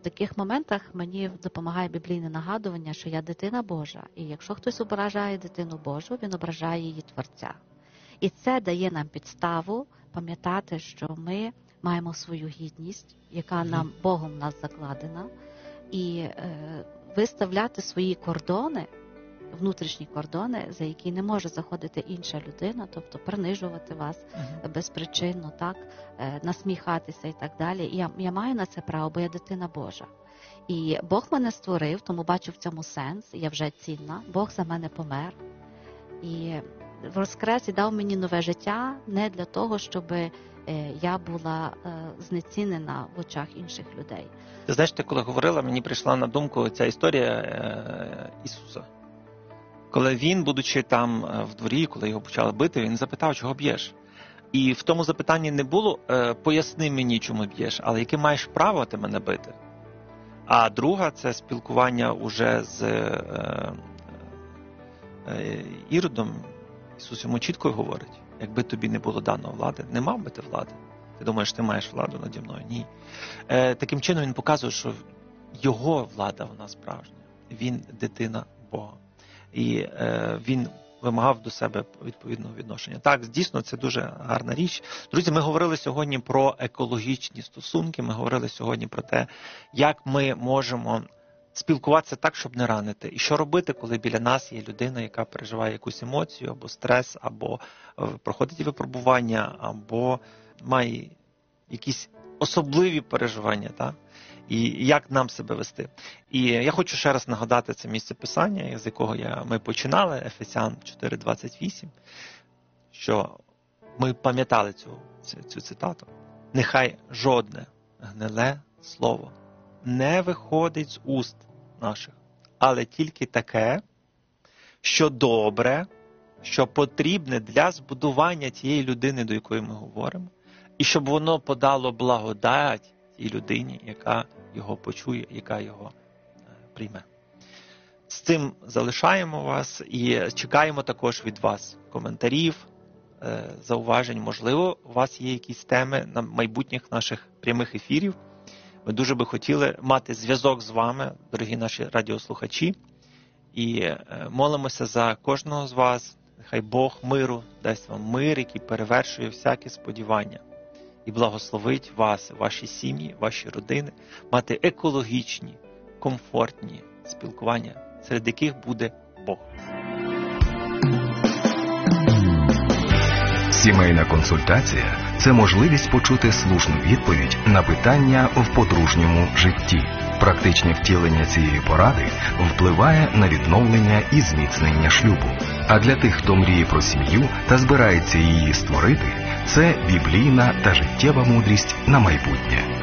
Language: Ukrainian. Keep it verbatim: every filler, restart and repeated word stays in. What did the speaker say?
таких моментах мені допомагає біблійне нагадування, що я дитина Божа. І якщо хтось ображає дитину Божу, він ображає її Творця. І це дає нам підставу пам'ятати, що ми маємо свою гідність, яка нам Богом в нас закладена, і е, виставляти свої кордони, внутрішні кордони, за які не може заходити інша людина, тобто принижувати вас uh-huh. безпричинно, так, е, насміхатися і так далі. І я, я маю на це право, бо я дитина Божа. І Бог мене створив, тому бачу в цьому сенс, я вже цінна, Бог за мене помер. І воскрес і дав мені нове життя не для того, щоб я була знецінена в очах інших людей. Ти знаєш, ти коли говорила, мені прийшла на думку ця історія е, Ісуса. Коли він, будучи там в дворі, коли його почали бити, він запитав, чого б'єш. І в тому запитанні не було е, поясни мені, чому б'єш, але яке маєш право ти мене бити. А друга – це спілкування уже з е, е, Іродом. Ісус йому чітко говорить, якби тобі не було дано влади, не мав би ти влади. Ти думаєш, ти маєш владу наді мною? Ні. Е, таким чином він показує, що його влада, вона справжня. Він дитина Бога. І е, він вимагав до себе відповідного відношення. Так, дійсно, це дуже гарна річ. Друзі, ми говорили сьогодні про екологічні стосунки, ми говорили сьогодні про те, як ми можемо спілкуватися так, щоб не ранити. І що робити, коли біля нас є людина, яка переживає якусь емоцію, або стрес, або проходить випробування, або має якісь особливі переживання, так? І як нам себе вести. І я хочу ще раз нагадати це місце Писання, з якого я, ми починали, Ефесян чотири двадцять вісім, що ми пам'ятали цю, цю, цю цитату. Нехай жодне гниле слово не виходить з уст наших, але тільки таке, що добре, що потрібне для збудування тієї людини, до якої ми говоримо, і щоб воно подало благодать тій людині, яка його почує, яка його прийме. З цим залишаємо вас і чекаємо також від вас коментарів, зауважень. Можливо, у вас є якісь теми на майбутніх наших прямих ефірів. Ми дуже би хотіли мати зв'язок з вами, дорогі наші радіослухачі, і молимося за кожного з вас. Нехай Бог миру дасть вам мир, який перевершує всяке сподівання. І благословить вас, ваші сім'ї, ваші родини, мати екологічні, комфортні спілкування, серед яких буде Бог. Сімейна консультація – це можливість почути слушну відповідь на питання в подружньому житті. Практичне втілення цієї поради впливає на відновлення і зміцнення шлюбу. А для тих, хто мріє про сім'ю та збирається її створити, це біблійна та життєва мудрість на майбутнє.